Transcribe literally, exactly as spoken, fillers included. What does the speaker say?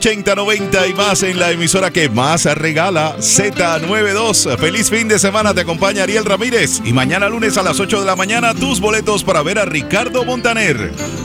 ochenta noventa y más en la emisora que más regala, Z noventa y dos. Feliz fin de semana, te acompaña Ariel Ramírez. Y mañana lunes a las ocho de la mañana, tus boletos para ver a Ricardo Montaner.